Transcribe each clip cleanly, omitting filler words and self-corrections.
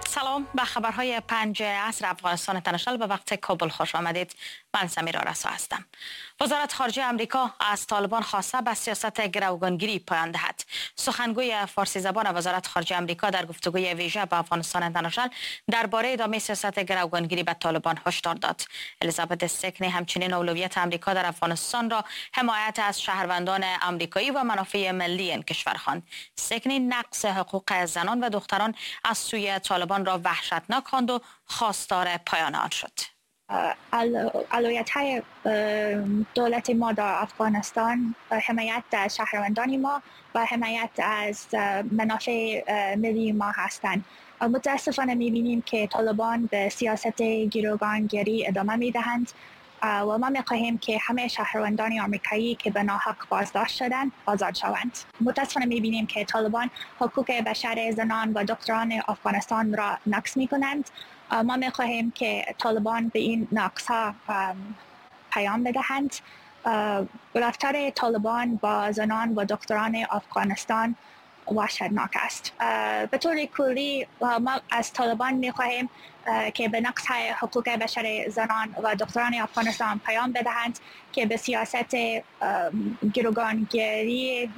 سلام، به خبرهای 5 عصر افغانستان اینترنشنال به وقت کابل خوش آمدید. من سمیرا رسا هستم. وزارت خارجه آمریکا از طالبان خواسته به سیاست گروگانگیری پایان دهد. سخنگوی فارسی زبان وزارت خارجه آمریکا در گفتگوی ویژه با افغانستان اینترنشنال درباره ادامه سیاست گروگانگیری به طالبان هشدار داد. الیزابت استکنی همچنین اولویت آمریکا در افغانستان را حمایت از شهروندان آمریکایی و منافع ملی این کشور خواند. استکنی نقض حقوق زنان و دختران از سوی طالبان را وحشتناک خواند و خواستار پایان آن شد. اولویت‌های دولت ما در افغانستان حمایت از شهروندان ما و حمایت از منافع ملی ما هستند. متاسفانه می‌بینیم که طالبان به سیاست گروگانگیری ادامه می‌دهند و ما می‌خواهیم که همه شهروندان آمریکایی که به ناحق بازداشت شدند آزاد شوند. متاسفانه می‌بینیم که طالبان حقوق بشر زنان و دختران افغانستان را نقض می‌کنند. ما می‌خواهیم که طالبان به این نقض‌ها پیام بدهند. رفتار طالبان با زنان و دختران افغانستان وحشتناک است. به طور کلی ما از طالبان می‌خواهیم که به نقض حقوق بشر زنان و دختران افغانستان پیام بدهند که به سیاست گروگانگیری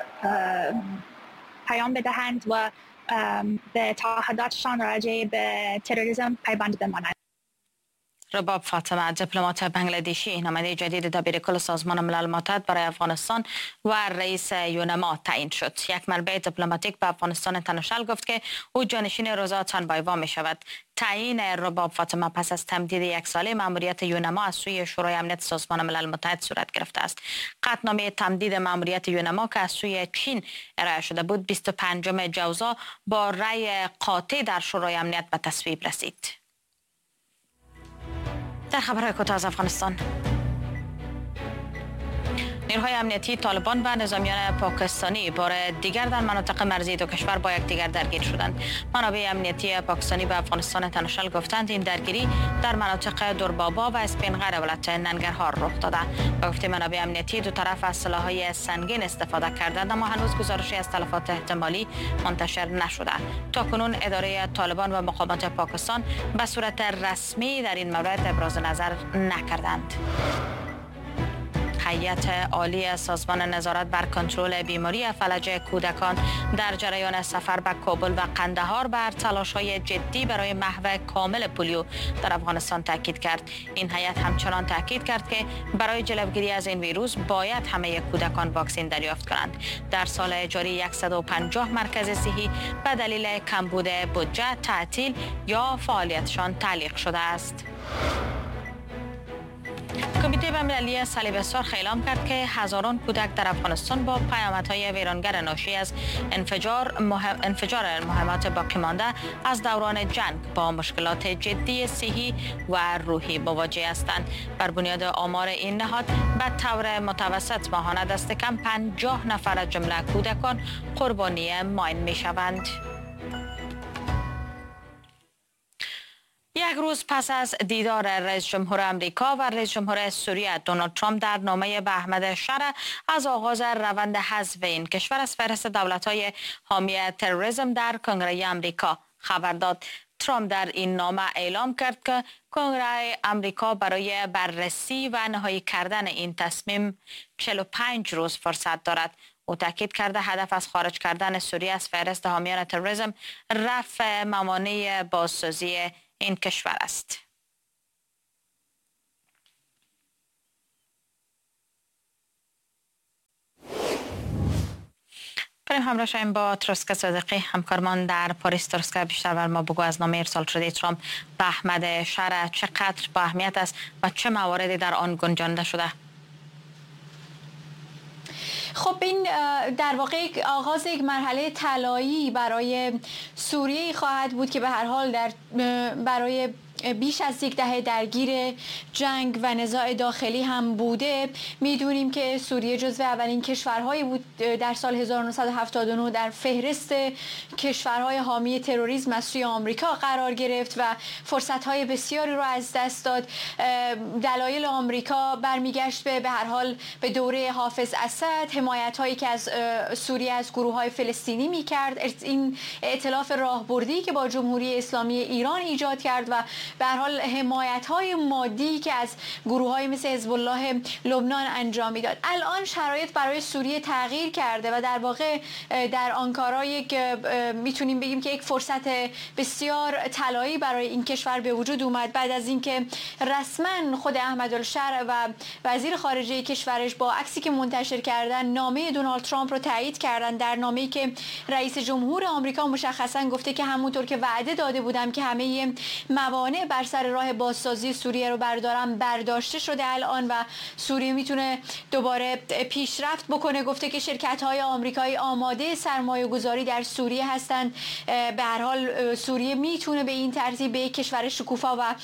پیام بدهند و به تعهداتشان راجع به تروریسم پایبند بمانند. رباب فاطمه، دیپلمات بنگلادشی، نماینده جدید دبیرکل سازمان ملل متحد برای افغانستان و رئیس یونما تعیین شد. یک منبع دیپلماتیک به افغانستان اینترنشنال گفت که او جانشین روزا تانبایوا می شود. تعیین رباب فاطمه پس از تمدید یک ساله مأموریت یونما از سوی شورای امنیت سازمان ملل متحد صورت گرفته است. قطعنامه تمدید مأموریت یونما که از سوی چین ارائه شده بود 25 جوزا با رأی قاطع در شورای امنیت به تصویب رسید. در خبرهای کوتاه از افغانستان، نیروهای امنیتی طالبان و نظامیان پاکستانی بار دیگر در مناطق مرزی دو کشور با یکدیگر درگیر شدند. منابع امنیتی پاکستانی به افغانستان اینترنشنال گفتند این درگیری در مناطق دوربابا و اسپینغر ولایت ننگرهار رخ داده. با گفته منابع امنیتی دو طرف از سلاح‌های سنگین استفاده کردند، اما هنوز گزارشی از تلفات احتمالی منتشر نشده. تاکنون اداره طالبان و مقامات پاکستان به صورت رسمی در این مورد ابراز نظر نکردند. هیئت عالی سازمان نظارت بر کنترل بیماری فلج کودکان در جریان سفر به کابل و قندهار بر تلاش‌های جدی برای محو کامل پولیو در افغانستان تاکید کرد. این هیئت همچنان تاکید کرد که برای جلوگیری از این ویروس باید همه کودکان واکسن دریافت کنند. در سال جاری 150 مرکز صحی به دلیل کمبود بودجه تعطیل یا فعالیتشان تعلیق شده است. کمیته بین‌المللی صلیب سرخ اعلام کرد که هزاران کودک در افغانستان با پیامدهای ویرانگر ناشی از انفجار مهمات باقی مانده از دوران جنگ با مشکلات جدی صحی و روحی مواجه هستند. بر بنیاد آمار این نهاد به طور متوسط ماهانه دست کم 50 نفر از جمله کودکان قربانی ماین می‌شوند. یک روز پس از دیدار رئیس جمهور آمریکا و رئیس جمهور سوریه دونالد ترامپ در نامه به احمد شرع از آغاز روند حذف این کشور از فهرست دولت‌های حامی تروریسم در کنگره آمریکا خبر داد. ترامپ در این نامه اعلام کرد که کنگره آمریکا برای بررسی و نهایی کردن این تصمیم 45 روز فرصت دارد. او تاکید کرده هدف از خارج کردن سوریه از فهرست حامیان تروریسم رفع موانع بازسازی این کشور است. بریم همراه شویم با تروسکا صادقی، همکارمان در پاریس. تروسکا، بیشتر بر ما بگو از نامه ارسال شده ترامپ به احمد شرع چقدر با اهمیت است و چه مواردی در آن گنجانده شده؟ خب این در واقع آغاز یک مرحله طلایی برای سوریه خواهد بود که به هر حال برای بیش از یک دهه درگیر جنگ و نزاع داخلی هم بوده. میدونیم که سوریه جزو اولین کشورهایی بود در سال 1979 در فهرست کشورهای حامی تروریسم از سوی آمریکا قرار گرفت و فرصت‌های بسیاری رو از دست داد. دلایل آمریکا برمیگشت به هر حال به دوره حافظ اسد، حمایت‌هایی که از سوریه از گروه‌های فلسطینی می‌کرد، این ائتلاف راهبردی که با جمهوری اسلامی ایران ایجاد کرد و به هر حال حمایت‌های مادی که از گروه‌های مثل حزب الله لبنان انجام میداد. الان شرایط برای سوریه تغییر کرده و در واقع در آنکارا میتونیم بگیم که یک فرصت بسیار طلایی برای این کشور به وجود اومد بعد از اینکه رسما خود احمدالشرع و وزیر خارجه کشورش با عکسی که منتشر کردن نامه دونالد ترامپ رو تایید کردن. در نامه‌ای که رئیس جمهور آمریکا مشخصا گفته که همونطور که وعده داده بودم که همه موانع بر سر راه بازسازی سوریه رو برداشته شده الان و سوریه میتونه دوباره پیشرفت بکنه. گفته که شرکت‌های آمریکایی آماده سرمایه‌گذاری در سوریه هستند. به هر حال سوریه میتونه به این ترتیب به یک کشور شکوفا و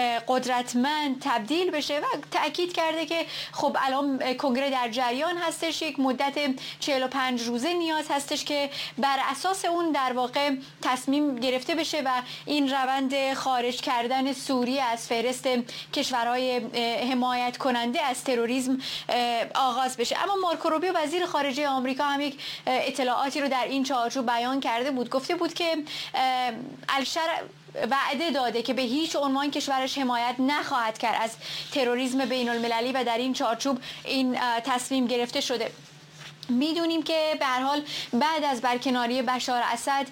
قدرتمند تبدیل بشه و تأکید کرده که خب الان کنگره در جریان هستش، یک مدت 45 روزه نیاز هستش که بر اساس اون در واقع تصمیم گرفته بشه و این روند خارج کردن سوریه از فهرست کشورهای حمایت کننده از تروریسم آغاز بشه. اما مارکو روبیو وزیر خارجه آمریکا هم یک اطلاعاتی رو در این چارچوب بیان کرده بود. گفته بود که الشرع وعده داده که به هیچ عنوان کشورش حمایت نخواهد کرد از تروریسم بین المللی و در این چارچوب این تصمیم گرفته شده. میدونیم که به هر حال بعد از برکناری بشار اسد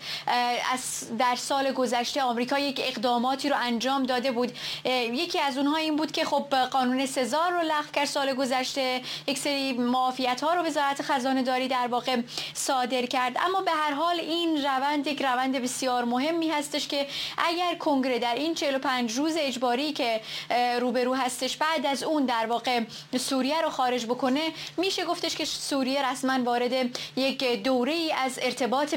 در سال گذشته آمریکا یک اقداماتی رو انجام داده بود. یکی از اونها این بود که خب قانون سزار رو لغو کرد سال گذشته، یک سری معافیت‌ها رو وزارت خزانه داری در واقع صادر کرد. اما به هر حال این روند یک روند بسیار مهمی هستش که اگر کنگره در این 45 روز اجباری که روبرو هستش بعد از اون در واقع سوریه رو خارج بکنه، میشه گفتش که سوریه رسما وارد یک دوره‌ای از ارتباط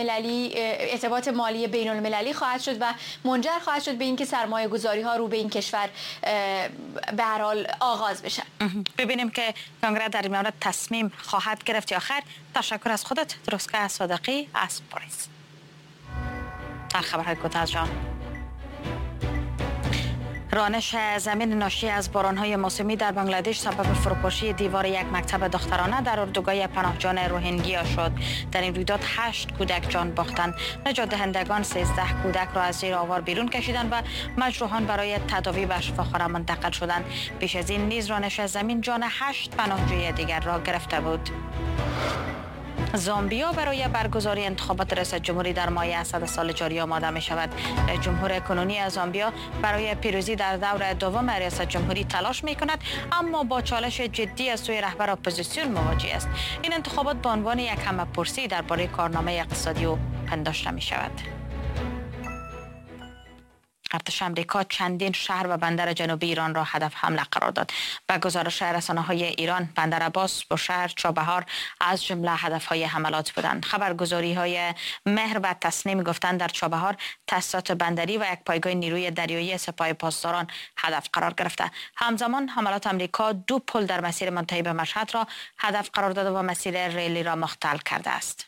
مالی بین المللی خواهد شد و منجر خواهد شد به اینکه سرمایه‌گذاری‌ها رو به این کشور به هر حال آغاز بشه. ببینیم که کنگره در این مورد تصمیم خواهد گرفت یا خیر. تشکر از خودت درستگاه صادقی از پاریس. در خبرهای کوتاه جان، رانش زمین ناشی از باران‌های موسمی در بنگلادش سبب فروپاشی دیوار یک مکتب دخترانه در اردوگاه پناهجویان روهینگیا شد. در این رویداد 8 کودک جان باختند. نجات دهندگان 13 کودک را از زیر آوار بیرون کشیدند و مجروحان برای تداوی به شفاخانه منتقل شدند. پیش از این نیز رانش زمین جان 8 پناهجوی دیگر را گرفته بود. زامبیا برای برگزاری انتخابات ریاست جمهوری در ماه اسد سال جاری آماده می شود. جمهور کنونی زامبیا برای پیروزی در دور دوم ریاست جمهوری تلاش می کند، اما با چالش جدی از سوی رهبر اپوزیسیون مواجه است. این انتخابات به عنوان یک همه‌پرسی درباره کارنامه اقتصادی او پنداشته می شود. ارتش آمریکا چندین شهر و بندر جنوبی ایران را هدف حمله قرار داد. به گزارش رسانه‌های ایران، بندر عباس، بوشهر، چابهار از جمله هدف‌های حملات بودند. خبرگزاری‌های مهر و تسنیم گفتند در چابهار تاسیسات بندری و یک پایگاه نیروی دریایی سپاه پاسداران هدف قرار گرفته. همزمان حملات آمریکا 2 پل در مسیر منتهی به مشهد را هدف قرار داده و مسیر ریلی را مختل کرده است.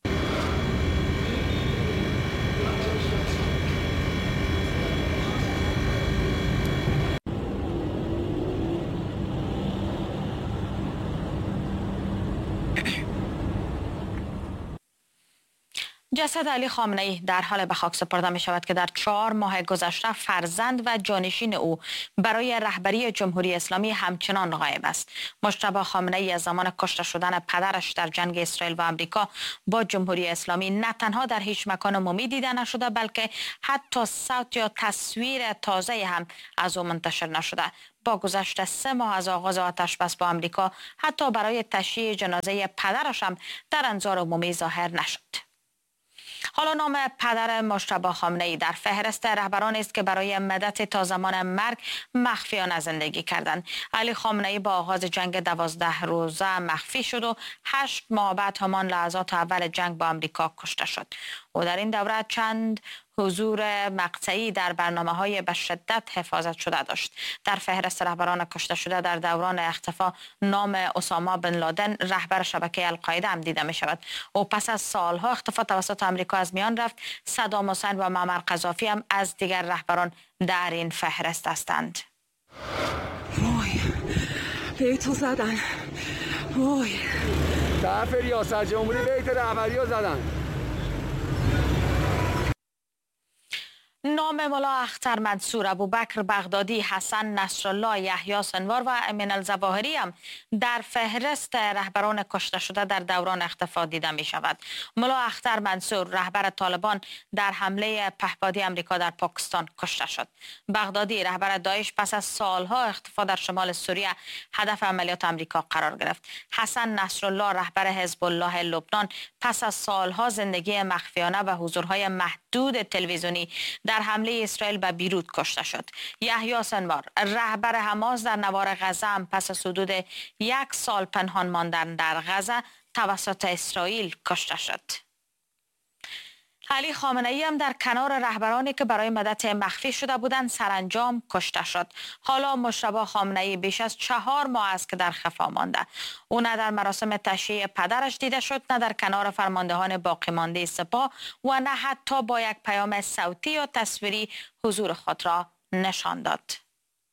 جسد علی خامنه ای در حال به خاک سپرده می شود که در 4 ماه گذشته فرزند و جانشین او برای رهبری جمهوری اسلامی همچنان غایب است. مجتبی خامنه ای از زمان کشته شدن پدرش در جنگ اسرائیل و آمریکا با جمهوری اسلامی نه تنها در هیچ مکان عمومی دیده نشده، بلکه حتی صوت یا تصویر تازه هم از او منتشر نشده. با گذشت 3 ماه از آغاز آتش بس با آمریکا حتی برای تشییع جنازه پدرش هم در انظار عمومی ظاهر نشد. حالا نام پدر مجتبی خامنه ای در فهرست رهبرانی است که برای مدت تا زمان مرگ مخفیانه زندگی کردند. علی خامنه ای با آغاز جنگ 12 روزه مخفی شد و 8 ماه بعد همان لحظات اول جنگ با آمریکا کشته شد. او در این دوره چند حضور مقطعی در برنامه‌های به شدت حفاظت شده داشت. در فهرست رهبران کشته شده در دوران اختفا نام اسامه بن لادن رهبر شبکه القاعده هم دیده می شود. او پس از سالها اختفا توسط آمریکا از میان رفت. صدام حسین و معمر قذافی هم از دیگر رهبران در این فهرست هستند. وای بیتو زدن، وای طرف ریاست جمهوری بیت رهبری رو زدن. نام ملا اختر منصور، ابوبکر بغدادی، حسن نصرالله، یحیی سنوار و امین الظواهری هم در فهرست رهبران کشته شده در دوران اختفا دیده می شود. ملا اختر منصور رهبر طالبان در حمله پهپادی امریکا در پاکستان کشته شد. بغدادی رهبر داعش پس از سالها اختفا در شمال سوریه هدف عملیات امریکا قرار گرفت. حسن نصرالله رهبر حزب الله لبنان پس از سالها زندگی مخفیانه و حضورهای محدود تلویزیونی در حمله اسرائیل به بیروت کشته شد. یحیی سنوار رهبر حماس در نوار غزه هم پس از حدود 1 سال پنهان ماندن در غزه توسط اسرائیل کشته شد. علی خامنه ای هم در کنار رهبرانی که برای مدت مخفی شده بودند سرانجام کشته شد. حالا مجتبی خامنه ای بیش از 4 ماه است که در خفا مانده. او نه در مراسم تشییع پدرش دیده شد، نه در کنار فرماندهان باقی مانده سپاه و نه حتی با یک پیام صوتی یا تصویری حضور خود را نشان داد.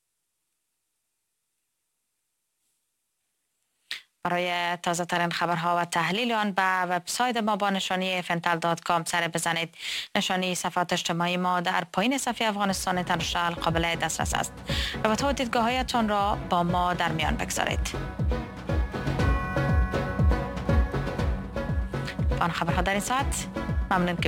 برای تازه ترین خبرها و تحلیل آن به وبسایت ما با نشانی fntal.com سر بزنید. نشانی صفحات اجتماعی ما در پایین صفحه افغانستان اینترنشنال قابل دسترس است. رابطه و دیدگاه‌هایتان را با ما در میان بگذارید. آن خبرها در این ساعت. ممنون که